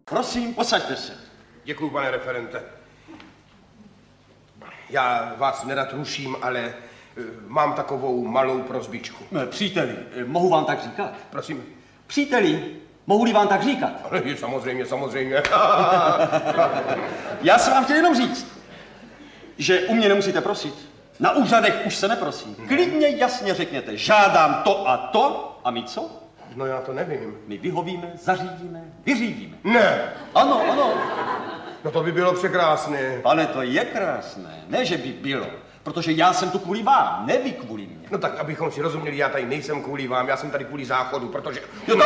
Prosím, posaďte se. Děkuju, pane referente. Já vás nerad ruším, ale mám takovou malou prosbičku. Příteli, mohu vám tak říkat? Prosím. Příteli, mohu-li vám tak říkat? Samozřejmě. Já jsem vám chtěl jenom říct, že u mě nemusíte prosit. Na úřadech už se neprosí. Klidně jasně řekněte, žádám to a my co? No já to nevím. My vyhovíme, zařídíme, vyřídíme. Ne. Ano. No to by bylo překrásné. Pane, to je krásné. Ne, že by bylo. Protože já jsem tu kvůli vám, ne vy kvůli mně. No tak, abychom si rozuměli, já tady nejsem kvůli vám, já jsem tady kvůli záchodu, protože...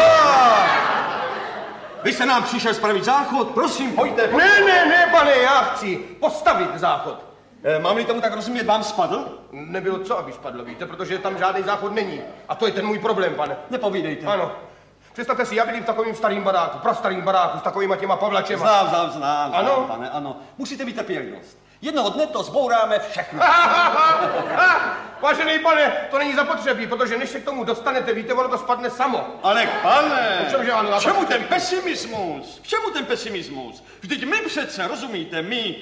Vy jste nám přišel spravit záchod, prosím, pojďte. Ne, pane, já chci postavit záchod. Mám-li tomu tak rozumět, vám spadl? Nebylo co, aby spadlo, víte, protože tam žádný záchod není. A to je ten můj problém, pane. Nepovídejte. Ano. Představte si, já bydlím v takovým starým baráku, prastarým baráku, s takovýma těma pavlačema. Znám, ano? Pane, ano. Musíte mít trpělivost. Jednoho dne to zbouráme všechno. Vážený pane, to není zapotřebí, protože než se k tomu dostanete, víte, ono to spadne samo. Ale pane, k čemu ten pesimismus? K čemu ten pesimismus? Vždyť my přece, rozumíte, my,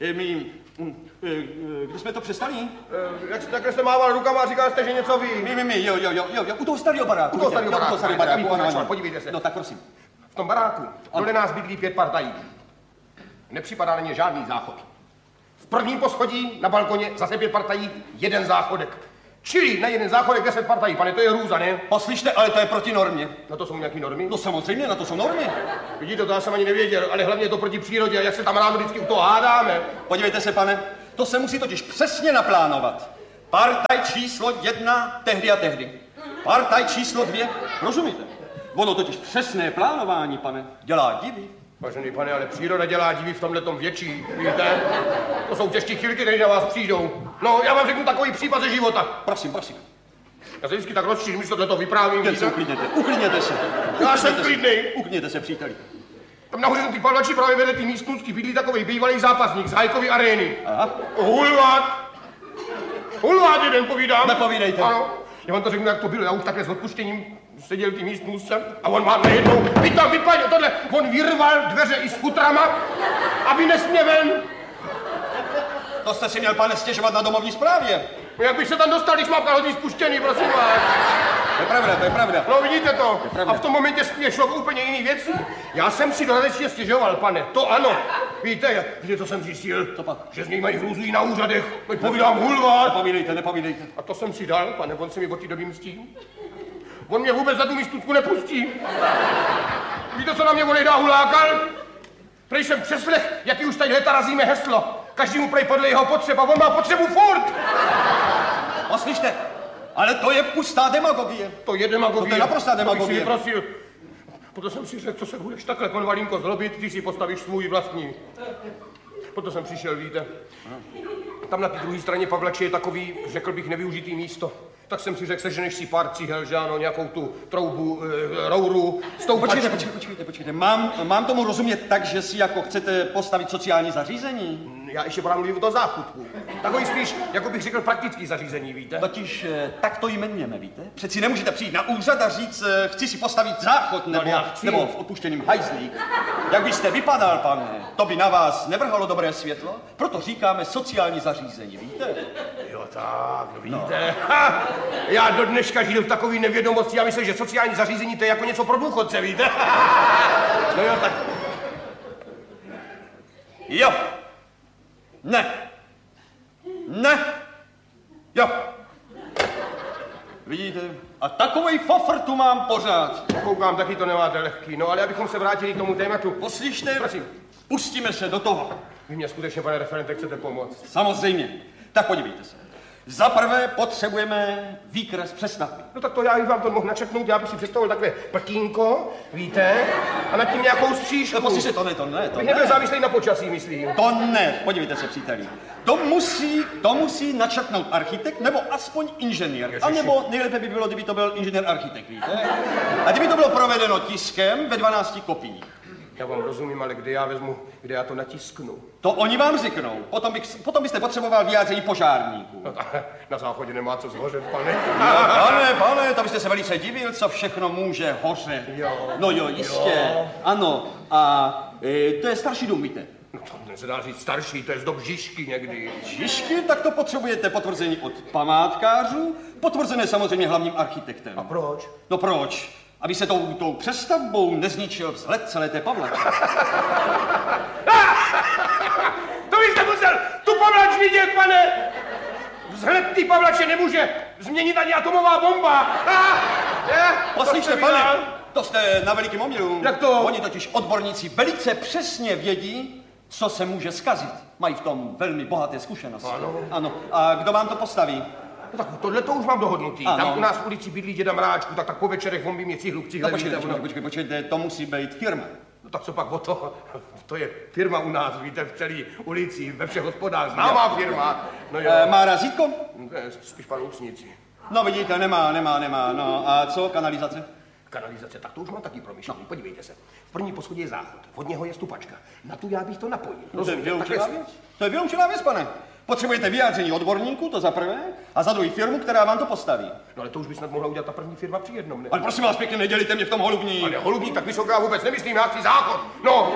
kde jsme to přestali? Jak jste mával rukama a říkal jste, že něco ví. Jo, u toho starého baráku. Ano, podívejte se. No tak prosím. V tom baráku dole nás bydlí 5 partají. Nepřipadá na ně žádný záchod. V prvním poschodí na balkoně zase 5 partají, 1 záchodek. Čili na 1 záchodek 10 partají, pane, to je hrůza, ne? Poslyšte, ale to je proti normě. Na to jsou nějaký normy? No samozřejmě, na to jsou normy. Vidíte, to já jsem ani nevěděl, ale hlavně je to proti přírodě, a jak se tam ráno vždycky u toho hádáme. Podívejte se, pane, to se musí totiž přesně naplánovat. Partaj číslo 1 tehdy a tehdy. Partaj číslo 2, rozumíte? Ono totiž přesné plánování, pane, dělá divy. Vážený pane, ale příroda dělá divy v tomhletom větší, víte? To jsou těžké chvilky, které na vás přijdou. No, já vám řeknu takový případ ze života. Prosím. Já se vždycky tak rozčíš, místo tohle to vyprávím, víte? Uklidněte se. Já jsem klidnej. Uklidněte se, příteli. Tam nahoře ty pavlači právě vedle ty místnůstky bydlí takový bývalý zápasník z Hajkovy arény. Aha. Hulvát jeden, povídám. Nepovídejte. Ano. Já vám to řeknu, jak to bylo. Já už takhle s odpuštěním seděl ty místnůstce a on má najednou, vypadně tohle, on vyrval dveře i s futrama a vynes mě ven. To jste si měl, pane, stěžovat na domovní správě. Jak bych se tam dostal, když mám kalhoty spuštěný, prosím vás. To je pravda. No vidíte to. A v tom momentě mě šlo k úplně jiný věci. Já jsem si dodatečně stěžoval, pane. To ano. Víte, co jsem zjistil? Co pak? Že z něj mají hrůzlí na úřadech. Teď povídám hulvát. Nepovídejte. A to jsem si dal, pane, on se mi od té doby mstí. On mě vůbec za tu místnůstku nepustí. Víte, co na mě on dá hulákal? Prej jsem přeslech, jaký už tady leta razíme heslo. Každý mu prej podle jeho potřeb a on má potřebu furt. Poslyšte, ale to je pustá demagogie. To je demagogie. To je naprostá demagogie. To bych si vyprosil. Proto jsem si řekl, co se budeš takhle, konvalínko, zlobit, ty si postavíš svůj vlastní. Proto jsem přišel, víte. Tam na té druhé straně Pavlači je takový, řekl bych, nevyužitý místo. Tak jsem si řekl, seženeš si pár cihel, že ano, nějakou tu troubu, rouru, stoupačku. Počkejte. Mám tomu rozumět tak, že si jako chcete postavit sociální zařízení? Já ještě pořád mluvím o toho záchutku. Takový spíš, jako bych řekl, praktický zařízení, víte? Totiž tak to jmenujeme, víte? Přeci nemůžete přijít na úřad a říct, chci si postavit záchod nebo v odpuštěným hajzlík. Jak byste vypadal, pane, to by na vás nevrhalo dobré světlo, proto říkáme sociální zařízení, víte? Jo tak, víte. No. Já do dneška žil v takové nevědomosti, já myslím, že sociální zařízení to je jako něco pro důchodce, víte? No jo, tak. Jo. Ne. Jo. Vidíte? A takovej fofr tu mám pořád. Koukám, taky to nemáte lehký. No ale abychom se vrátili k tomu tématu. Poslyšte, prosím. Pustíme se do toho. Vy mě skutečně, pane referente, chcete pomoct? Samozřejmě. Tak podívejte se. Za prvé potřebujeme výkres přestavby. No tak to já bych vám to mohl načetnout, já bych si představil takové pltínko, víte, a nad tím nějakou střížku. Poslyšte, to ne. Bych nebyl závislý na počasí, myslím. To ne, podívejte se, příteli. To musí načetnout architekt, nebo aspoň inženýr. A nebo nejlépe by bylo, kdyby to byl inženýr architekt, víte. A kdyby to bylo provedeno tiskem ve 12 kopiích. Já vám rozumím, ale kde já to natisknu? To oni vám řeknou. Potom byste potřeboval vyjádření požárníků. No, na záchodě nemá co zhořet, pane. No, pane, to byste se velice divil, co všechno může hořet. Jo. No jo, jistě. Jo. Ano. A To je starší dům, víte. No to se dá říct starší, to je z dob Žižky někdy. Žižky? Tak to potřebujete potvrzení od památkářů, potvrzené samozřejmě hlavním architektem. A proč? No proč? Aby se tou přestavbou nezničil vzhled celé té pavlače. To byste musel tu pavlač vidět, pane! Vzhled té pavlače nemůže změnit ani atomová bomba. Poslyšte, pane, to jste na velikým omylu. Jak to? Oni totiž odborníci velice přesně vědí, co se může zkazit. Mají v tom velmi bohaté zkušenosti. Ano. A kdo vám to postaví? No tak tohle to už mám dohodnutý. Ano. Tam u nás v ulici bydlí děda Mráčku, tak po večerech on by mě cihlu. No počkejte, to musí být firma. No tak co pak o to? To je firma u nás, víte, v celé ulici, ve všech hospodách, známá firma. No jo. Má razítko? Spíš paloucníci. No vidíte, nemá. No a co, kanalizace? Kanalizace, tak to už mám taky promyšlený. No. Podívejte se. V první poschodě je záchod, od něho je stupačka. Na tu já bych to napojil. To je vyloučená věc? To je vyloučená věc, pane. Potřebujete vyjádření odborníků, to za prvé, a za druhý firmu, která vám to postaví. No ale to už by snad mohla udělat ta první firma při jednom, ne? Ale prosím vás pěkně, nedělíte mě v tom holubní. Ale holubník tak vysoká vůbec nemyslím, já chci záchod. No,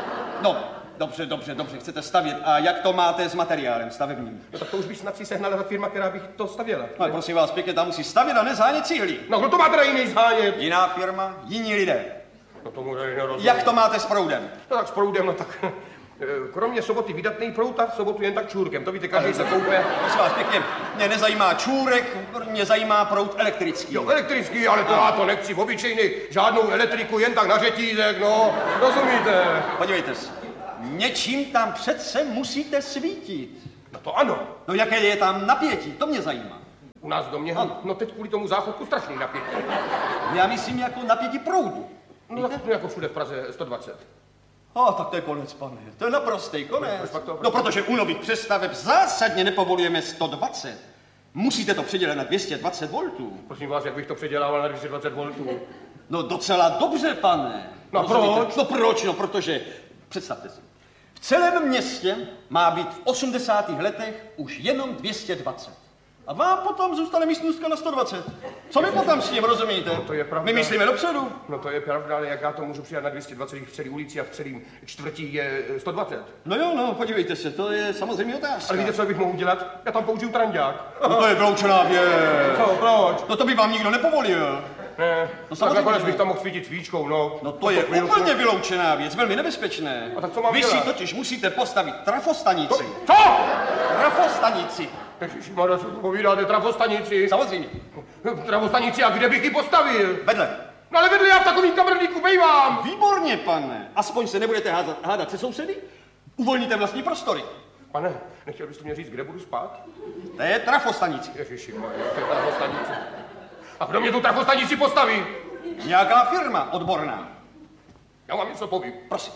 dobře, chcete stavět. A jak to máte s materiálem stavebním? No tak to už by snad si sehnala ta firma, která by to stavěla. Ale prosím vás pěkně, tam musí stavět a nezánět cihly. No kdo to má teda jiný zhánět? Jiná firma, jiní lidé. No tomu nerozumím. Jak to máte s proudem? No tak s proudem, no tak... Kromě soboty vydatný proud a v sobotu jen tak čůrkem. To víte, každý se koupe. Prosím vás pěkně, mě nezajímá čůrek, mě zajímá proud elektrický. Jo, elektrický, ale to já to nechci, obyčejný, žádnou elektriku, jen tak na řetízek, no, rozumíte? Podívejte se, něčím tam přece musíte svítit. No to ano. No jaké je tam napětí, to mě zajímá. U nás v domě, no teď kvůli tomu záchodku strašný napětí. Já myslím jako napětí proudu. No tak jako všude v Praze 120. Tak to je konec, pane. To je naprostý konec. No, protože u nových přestaveb zásadně nepovolujeme 120. Musíte to předělat na 220 voltů. Prosím vás, jak bych to předělával na 220 voltů? No docela dobře, pane. No proč? No proč? No protože, představte si, v celém městě má být v 80. letech už jenom 220. A vám potom zůstane místnůstka na 120. Co my potom s tím, rozumíte? No to je pravda. My myslíme dopředu. No to je pravda, ale jak já to můžu přidat na 220, když v celé ulici a v celém čtvrtí je 120? No jo, no, podívejte se, to je samozřejmě otázka. Ale víte, co bych mohl udělat? Já tam použiju trandák. No to je vyloučená věc. Co, proč? No to by vám nikdo nepovolil. Ne, no tak nakonec bych tam mohl svítit svíčkou, no. No to je úplně vyloučená věc, velmi nebezpečné. A tak co mám Vy dělat? si totiž musíte postavit trafostanici. Co? Trafostanici. Ježišmarja, co povídáte, trafostanici? Samozřejmě. Trafostanici, a kde bych ji postavil? Vedle. No ale vedle já v takovým kabrlíku bejvám. Výborně, pane. Aspoň se nebudete hádat se sousedy? Uvolníte vlastní prostory. Pane, nechtěl byste mě říct, kde budu spát? To je trafostanici. Ježišmarja, to je trafostanici. A kdo mě tu trafostanici postaví? Nějaká firma odborná. Já vám něco povím. Prosím.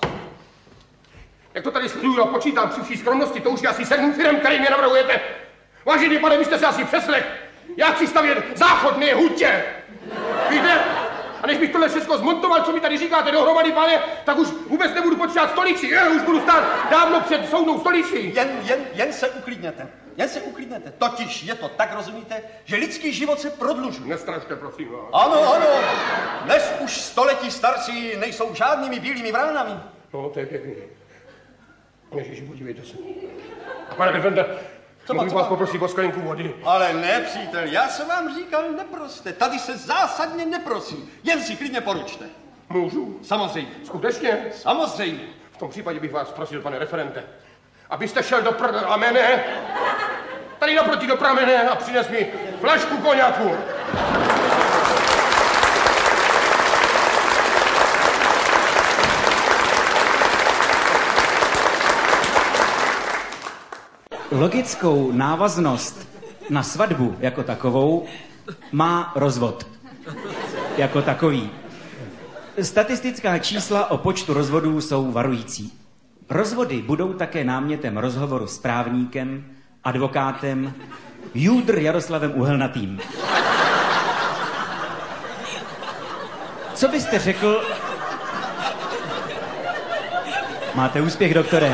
Jak to tady skluju a počítám při vší skromnosti, to už je asi 7 firem, který mě navrhujete. Vážený pane, vy jste se asi přeslech. Já chci stavět záchodné hutě. Víte? A než bych tohle všechno zmontoval, co mi tady říkáte dohromady, pane, tak už vůbec nebudu potřebovat stolici. Už budu stát dávno před soudnou stolicí. Jen se uklidněte. Jen se uklidněte. Totiž je to tak, rozumíte, že lidský život se prodlužuje. Nestrašte, prosím vás. Ano. Dnes už století starci nejsou žádnými bílými vránami. No, to je pěkný. Ježiši, podívejte se. Pane Defende, mohu bych vás poprosit o sklenku vody? Ale ne, přítel, já jsem vám říkal, neproste. Tady se zásadně neprosí. Jen si klidně poručte. Můžu? Samozřejmě. Skutečně? Samozřejmě. V tom případě bych vás prosil, pane referente, abyste šel do pramene, tady naproti do pramene a přines mi flašku koněku. Logickou návaznost na svatbu jako takovou má rozvod jako takový. Statistická čísla o počtu rozvodů jsou varující. Rozvody budou také námětem rozhovoru s právníkem, advokátem, júdr Jaroslavem Uhelnatým. Co byste řekl... Máte úspěch, doktore.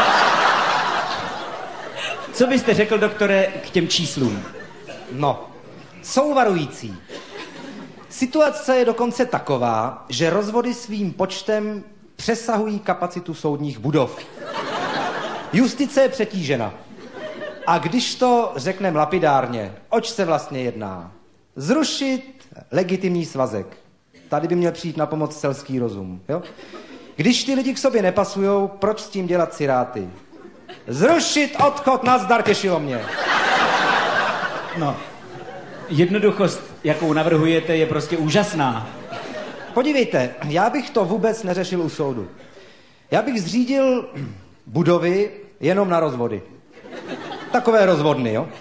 Co byste řekl, doktore, k těm číslům? No, jsou varující. Situace je dokonce taková, že rozvody svým počtem přesahují kapacitu soudních budov. Justice je přetížena. A když to řekneme lapidárně, oč se vlastně jedná? Zrušit legitimní svazek. Tady by měl přijít na pomoc selský rozum. Jo? Když ty lidi k sobě nepasujou, proč s tím dělat ciráty? Zrušit odchod, nazdar, těšilo mě. No, jednoduchost, jakou navrhujete, je prostě úžasná. Podívejte, já bych to vůbec neřešil u soudu. Já bych zřídil budovy jenom na rozvody. Takové rozvodny, jo?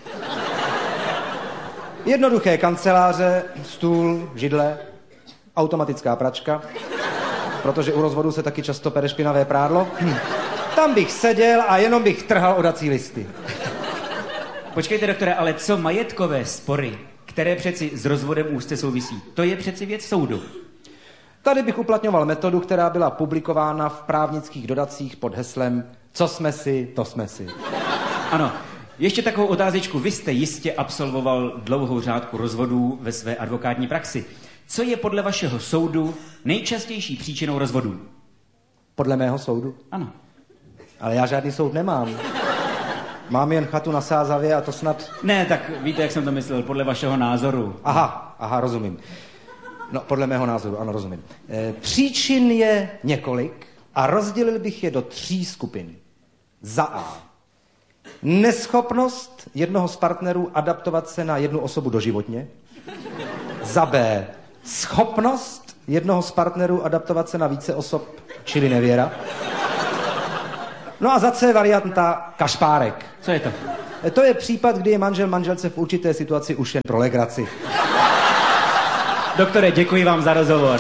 Jednoduché kanceláře, stůl, židle, automatická pračka, protože u rozvodu se taky často pere špinavé prádlo. Tam bych seděl a jenom bych trhal odací listy. Počkejte, doktore, ale co majetkové spory, které přeci s rozvodem úzce souvisí? To je přeci věc soudu. Tady bych uplatňoval metodu, která byla publikována v právnických dodacích pod heslem Co jsme si, to jsme si. Ano, ještě takovou otázečku. Vy jste jistě absolvoval dlouhou řádku rozvodů ve své advokátní praxi. Co je podle vašeho soudu nejčastější příčinou rozvodů? Podle mého soudu? Ano. Ale já žádný soud nemám. Mám jen chatu na Sázavě a to snad... Ne, tak víte, jak jsem to myslel, podle vašeho názoru. Aha, rozumím. No, podle mého názoru, ano, rozumím. Příčin je několik a rozdělil bych je do 3 skupin. Za A. Neschopnost jednoho z partnerů adaptovat se na jednu osobu doživotně. Za B. Schopnost jednoho z partnerů adaptovat se na více osob, čili nevěra. No a za C varianta kašpárek. Co je to? To je případ, kdy je manžel manželce v určité situaci už jen pro legraci. Doktore, děkuji vám za rozhovor.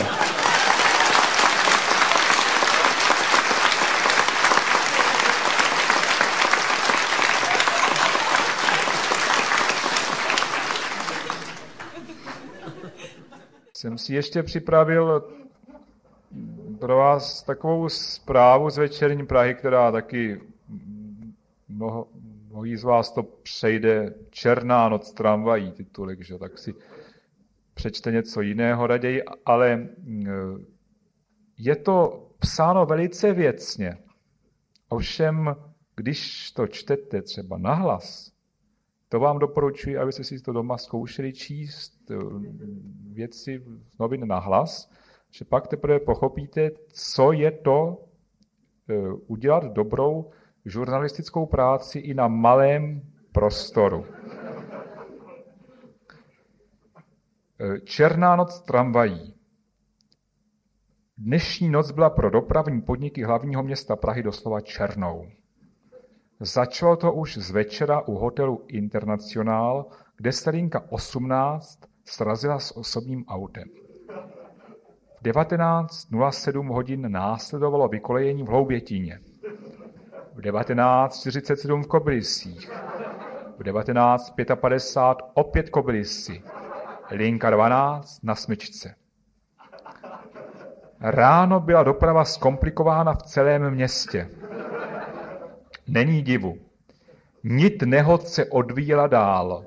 Jsem si ještě připravil pro vás takovou zprávu z Večerní Prahy, která taky mnohý z vás to přejde. Černá noc tramvají, titulek, že? Tak si přečte něco jiného raději, ale je to psáno velice věcně. Ovšem, když to čtete třeba nahlas, to vám doporučuji, abyste si to doma zkoušeli číst věci z novin nahlas, že pak teprve pochopíte, co je to udělat dobrou žurnalistickou práci i na malém prostoru. Černá noc tramvají. Dnešní noc byla pro dopravní podniky hlavního města Prahy doslova černou. Začalo to už z večera u hotelu Internacionál, kde se linka 18 srazila s osobním autem. V 19:07 hodin následovalo vykolejení v Hloubětíně. V 19:47 v Kobylisích. V 19:55 opět Kobylisy. Linka 12 na Smyčce. Ráno byla doprava zkomplikována v celém městě. Není divu. Nit nehod se odvíjela dál.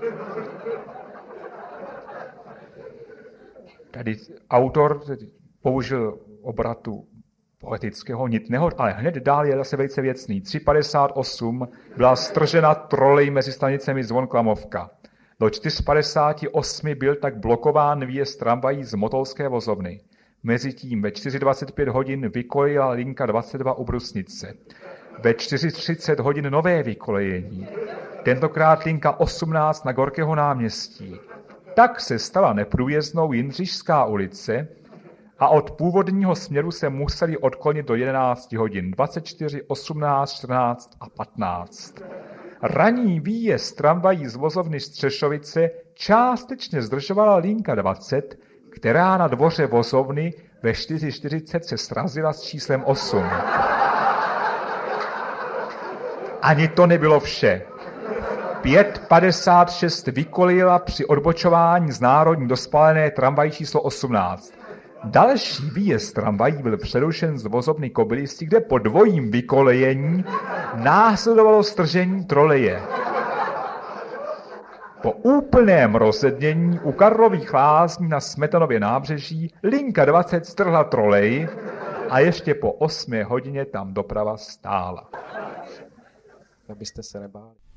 Tady autor použil obratu poetického nit nehod, ale hned dál je zase velice věcný. 3:58 byla stržena trolej mezi stanicemi Zvon Klamovka. Do 4:58 byl tak blokován výjezd tramvají z Motolské vozovny. Mezitím ve 4:25 hodin vykolejila linka 22 u Brusnice. Ve 4:30 hodin nové vykolejení. Tentokrát linka 18 na Gorkého náměstí. Tak se stala neprůjezdnou Jindřišská ulice a od původního směru se museli odklonit do 11 hodin. 24, 18, 14 a 15. Ranní výjezd tramvají z vozovny Střešovice částečně zdržovala linka 20, která na dvoře vozovny ve 4:40 se srazila s číslem 8. Ani to nebylo vše. 5:56 vykolejila při odbočování z národní do spálené tramvají číslo 18. Další výjezd tramvají byl přerušen z vozovny Kobylisy, kde po dvojím vykolejení následovalo stržení troleje. Po úplném rozednění u Karlových Lázní na Smetanově nábřeží linka 20 strhla trolej a ještě po 8 hodině tam doprava stála. Abyste se nebáli.